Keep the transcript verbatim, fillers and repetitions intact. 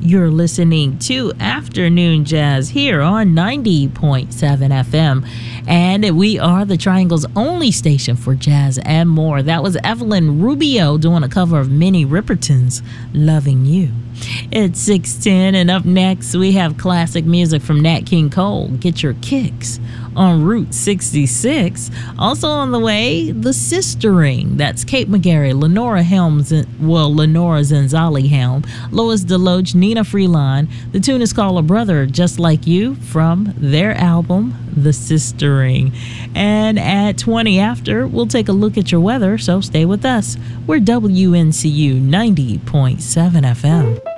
You're listening to Afternoon Jazz here on ninety point seven F M. And we are the Triangle's only station for jazz and more. That was Evelyn Rubio doing a cover of Minnie Riperton's Loving You. It's six ten, and up next we have classic music from Nat King Cole, Get Your Kicks on Route sixty-six. Also on the way, The Sistering. That's Kate McGarry, Lenora Helms, well, Lenora Zenzali Helm, Lois Deloach, Nina Freeline. The tune is called A Brother Just Like You from their album, The Sistering. And at twenty after, we'll take a look at your weather, so stay with us. We're W N C U ninety point seven F M.